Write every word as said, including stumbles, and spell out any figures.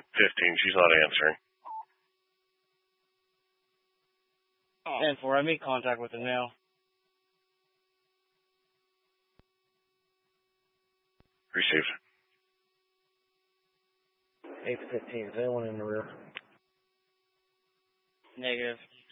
fifteen. She's not answering. ten four, I made contact with him now. Received. eight fifteen, is anyone in the rear? Negative.